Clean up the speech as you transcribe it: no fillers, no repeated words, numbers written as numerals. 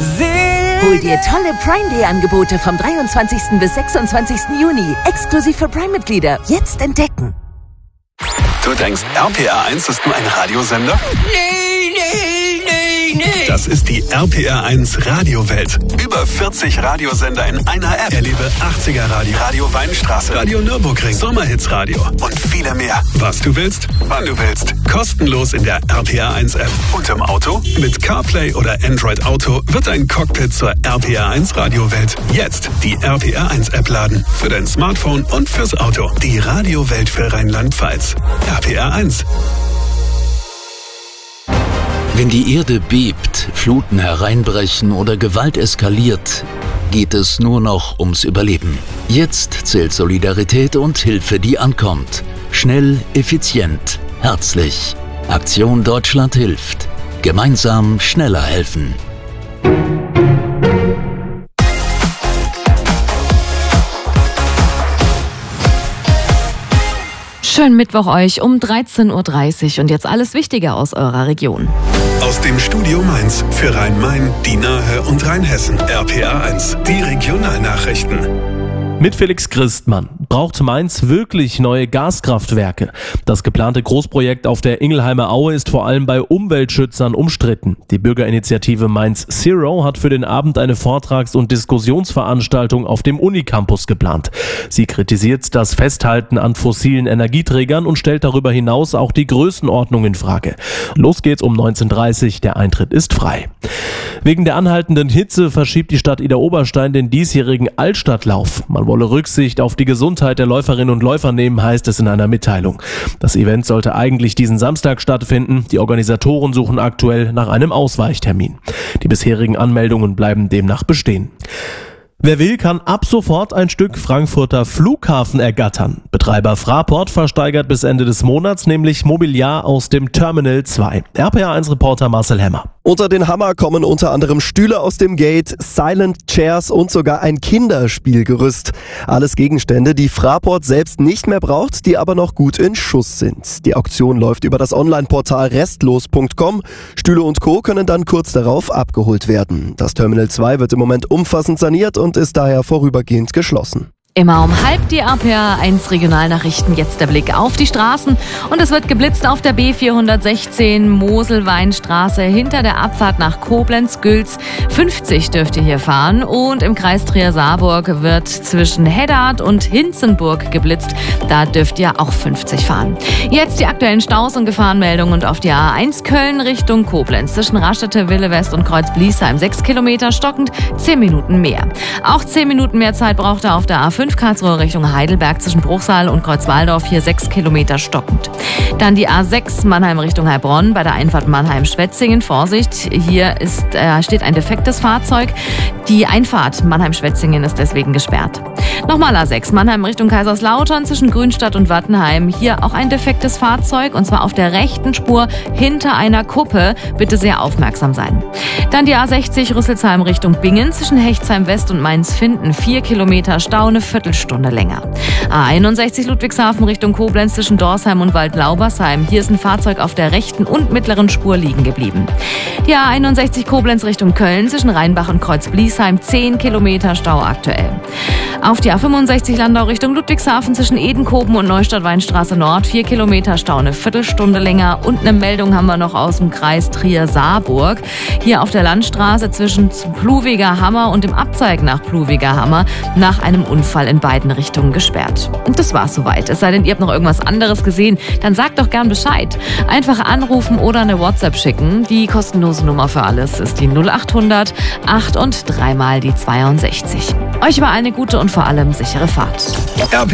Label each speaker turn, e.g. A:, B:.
A: Hol dir tolle Prime Day Angebote vom 23. bis 26. Juni. Exklusiv für Prime-Mitglieder. Jetzt entdecken.
B: Du denkst, RPR1 ist nur ein Radiosender? Nee. Das ist die RPR1 Radiowelt. Über 40 Radiosender in einer App. Erlebe 80er Radio, Radio Weinstraße, Radio Nürburgring, Sommerhits Radio und viele mehr. Was du willst, wann du willst. Kostenlos in der RPR1 App. Und im Auto? Mit CarPlay oder Android Auto wird dein Cockpit zur RPR1 Radiowelt. Jetzt die RPR1 App laden. Für dein Smartphone und fürs Auto. Die Radiowelt für Rheinland-Pfalz. RPR1.
C: Wenn die Erde bebt, Fluten hereinbrechen oder Gewalt eskaliert, geht es nur noch ums Überleben. Jetzt zählt Solidarität und Hilfe, die ankommt. Schnell, effizient, herzlich. Aktion Deutschland hilft. Gemeinsam schneller helfen.
D: Schönen Mittwoch euch um 13:30 Uhr und jetzt alles Wichtige aus eurer Region.
B: Aus dem Studio Mainz für Rhein-Main, die Nahe und Rheinhessen. RPR1, die Regionalnachrichten.
E: Mit Felix Christmann. Braucht Mainz wirklich neue Gaskraftwerke? Das geplante Großprojekt auf der Ingelheimer Aue ist vor allem bei Umweltschützern umstritten. Die Bürgerinitiative Mainz Zero hat für den Abend eine Vortrags- und Diskussionsveranstaltung auf dem Unicampus geplant. Sie kritisiert das Festhalten an fossilen Energieträgern und stellt darüber hinaus auch die Größenordnung in Frage. Los geht's um 19:30 Uhr, der Eintritt ist frei. Wegen der anhaltenden Hitze verschiebt die Stadt Idar-Oberstein den diesjährigen Altstadtlauf. Man wolle Rücksicht auf die Gesundheit der Läuferinnen und Läufer nehmen, heißt es in einer Mitteilung. Das Event sollte eigentlich diesen Samstag stattfinden. Die Organisatoren suchen aktuell nach einem Ausweichtermin. Die bisherigen Anmeldungen bleiben demnach bestehen. Wer will, kann ab sofort ein Stück Frankfurter Flughafen ergattern. Betreiber Fraport versteigert bis Ende des Monats nämlich Mobiliar aus dem Terminal 2. RPR1-Reporter Marcel Hemmer.
F: Unter den Hammer kommen unter anderem Stühle aus dem Gate, Silent Chairs und sogar ein Kinderspielgerüst. Alles Gegenstände, die Fraport selbst nicht mehr braucht, die aber noch gut in Schuss sind. Die Auktion läuft über das Online-Portal restlos.com. Stühle und Co. können dann kurz darauf abgeholt werden. Das Terminal 2 wird im Moment umfassend saniert und ist daher vorübergehend geschlossen.
D: Immer um 12:30 die RPR1 Regionalnachrichten, jetzt der Blick auf die Straßen und es wird geblitzt auf der B416 Moselweinstraße hinter der Abfahrt nach Koblenz-Gülz. 50 dürft ihr hier fahren und im Kreis Trier-Saarburg wird zwischen Heddard und Hinzenburg geblitzt. Da dürft ihr auch 50 fahren. Jetzt die aktuellen Staus und Gefahrenmeldungen und auf die A1 Köln Richtung Koblenz zwischen Raststätte, Wille West und Kreuz-Bliesheim 6 Kilometer stockend, 10 Minuten mehr. Auch 10 Minuten mehr Zeit braucht er auf der A5 Karlsruhe Richtung Heidelberg zwischen Bruchsal und Kreuzwaldorf, hier 6 Kilometer stockend. Dann die A6 Mannheim Richtung Heilbronn bei der Einfahrt Mannheim-Schwetzingen. Vorsicht, hier steht ein defektes Fahrzeug. Die Einfahrt Mannheim-Schwetzingen ist deswegen gesperrt. Nochmal A6 Mannheim Richtung Kaiserslautern zwischen Grünstadt und Wattenheim. Hier auch ein defektes Fahrzeug und zwar auf der rechten Spur hinter einer Kuppe. Bitte sehr aufmerksam sein. Dann die A60 Rüsselsheim Richtung Bingen zwischen Hechtsheim West und Mainz-Finden. 4 Kilometer Stau, eine Viertelstunde länger. A61 Ludwigshafen Richtung Koblenz zwischen Dorsheim und Waldlaubersheim. Hier ist ein Fahrzeug auf der rechten und mittleren Spur liegen geblieben. Die A61 Koblenz Richtung Köln zwischen Rheinbach und Kreuz-Bliesheim. 10 Kilometer Stau aktuell. Auf die A65 Landau Richtung Ludwigshafen zwischen Edenkoben und Neustadt-Weinstraße Nord. 4 Kilometer Stau, eine Viertelstunde länger. Und eine Meldung haben wir noch aus dem Kreis Trier-Saarburg. Hier auf der Landstraße zwischen Pluwiger Hammer und dem Abzweig nach Pluwiger Hammer nach einem Unfall in beiden Richtungen gesperrt. Und das war's soweit. Es sei denn, ihr habt noch irgendwas anderes gesehen, dann sagt doch gern Bescheid. Einfach anrufen oder eine WhatsApp schicken. Die kostenlose Nummer für alles ist die 0800 8 und 3 mal die 62. Euch war eine gute und vor allem sichere Fahrt.